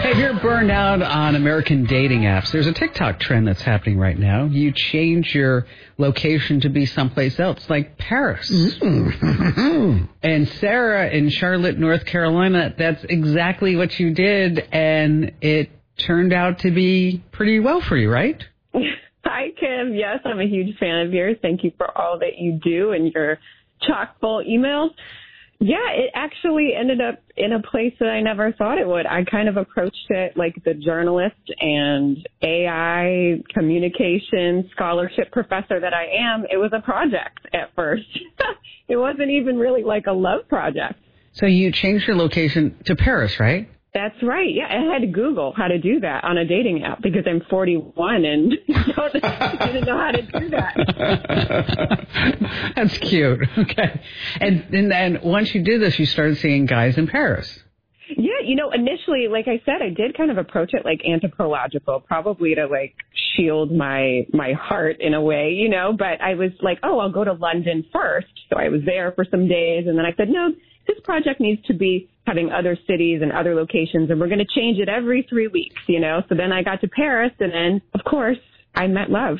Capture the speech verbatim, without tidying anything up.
If you're burned out on American dating apps, there's a TikTok trend that's happening right now. You change your location to be someplace else, like Paris. Mm-hmm. And Sarah in Charlotte, North Carolina, that's exactly what you did, and it turned out to be pretty well for you, right? Hi, Kim. Yes, I'm a huge fan of yours. Thank you for all that you do and your chock-full emails. Yeah, it actually ended up in a place that I never thought it would. I kind of approached it like the journalist and A I communication scholarship professor that I am. It was a project at first. It wasn't even really like a love project. So you changed your location to Paris, right? That's right. Yeah, I had to Google how to do that on a dating app because I'm forty-one and didn't know how to do that. That's cute. Okay. And, and then once you did this, you started seeing guys in Paris. Yeah, you know, initially, like I said, I did kind of approach it like anthropological, probably to like shield my my heart in a way, you know, but I was like, oh, I'll go to London first. So I was there for some days and then I said, no, this project needs to be having other cities and other locations, and we're going to change it every three weeks, you know. So then I got to Paris, and then, of course, I met love.